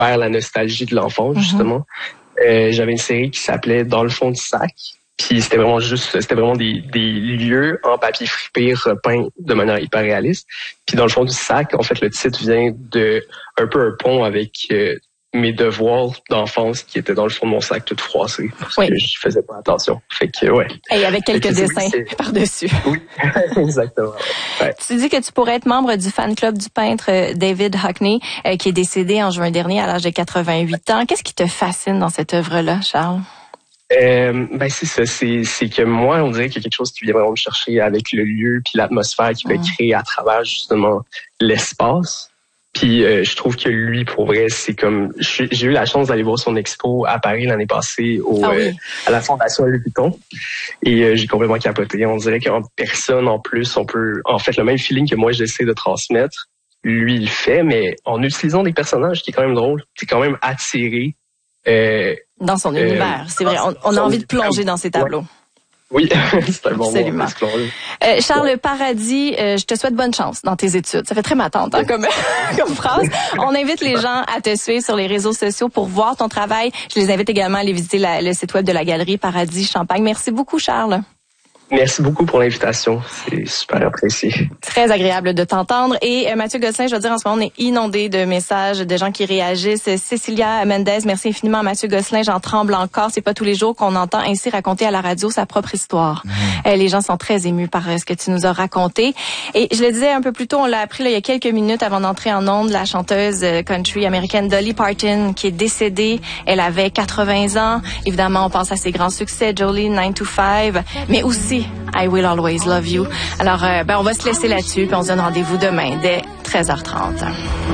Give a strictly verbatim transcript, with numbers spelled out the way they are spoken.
vers la nostalgie de l'enfance, mm-hmm. justement. Euh, j'avais une série qui s'appelait Dans le fond du sac. Puis c'était vraiment juste, c'était vraiment des, des lieux en papier fripé repeints de manière hyper réaliste. Puis dans le fond du sac, en fait, le titre vient de un peu un pont avec euh, mes devoirs d'enfance qui étaient dans le fond de mon sac tout froissés parce oui. que je faisais pas attention. Fait que ouais. Et avec quelques que, dessins oui, par-dessus. Oui, exactement. Ouais. Tu dis que tu pourrais être membre du fan club du peintre David Hockney, euh, qui est décédé en juin dernier à l'âge de quatre-vingt-huit ans. Qu'est-ce qui te fascine dans cette œuvre-là, Charles? Euh, ben c'est ça, c'est c'est que moi on dirait qu'il y a quelque chose qui vient vraiment me chercher avec le lieu puis l'atmosphère qu'il peut mmh. créer à travers justement l'espace. Puis euh, je trouve que lui, pour vrai, c'est comme j'ai eu la chance d'aller voir son expo à Paris l'année passée au ah oui. euh, à la Fondation Louis Vuitton et euh, j'ai complètement capoté. On dirait qu'en personne en plus, on peut en fait le même feeling que moi j'essaie de transmettre, lui il fait, mais en utilisant des personnages qui est quand même drôle, t'es quand même attiré euh, dans son euh, univers. C'est vrai, on, on a envie de plonger dans ses tableaux. Ouais. Oui, c'est un bon Absolument. mot. Euh, Charles ouais. Paradis, euh, je te souhaite bonne chance dans tes études. Ça fait très ma tante hein, comme, comme phrase. On invite les gens à te suivre sur les réseaux sociaux pour voir ton travail. Je les invite également à aller visiter la, le site web de la galerie Paradis Champagne. Merci beaucoup, Charles. Merci beaucoup pour l'invitation. C'est super apprécié. Très agréable de t'entendre. Et euh, Mathieu Gosselin, je veux dire, en ce moment, on est inondé de messages de gens qui réagissent. Cécilia Mendez, merci infiniment à Mathieu Gosselin. J'en tremble encore. C'est pas tous les jours qu'on entend ainsi raconter à la radio sa propre histoire. Mmh. Euh, les gens sont très émus par euh, ce que tu nous as raconté. Et je le disais un peu plus tôt, on l'a appris là, il y a quelques minutes avant d'entrer en ondes, la chanteuse euh, country américaine Dolly Parton, qui est décédée. Elle avait quatre-vingts ans. Évidemment, on pense à ses grands succès, Jolene, nine to five, mais aussi I Will Always Love You. Alors, euh, ben, on va se laisser là-dessus, puis on se donne rendez-vous demain dès treize heures trente.